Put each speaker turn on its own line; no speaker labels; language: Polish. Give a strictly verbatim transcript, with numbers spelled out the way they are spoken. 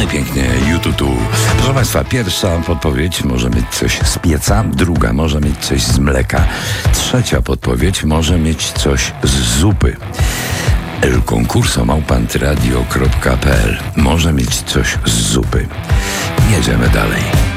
No i pięknie, YouTube. Proszę Państwa, pierwsza podpowiedź może mieć coś z pieca, druga może mieć coś z mleka, trzecia podpowiedź może mieć coś z zupy. El concurso małpantradio kropka pe el może mieć coś z zupy. Jedziemy dalej.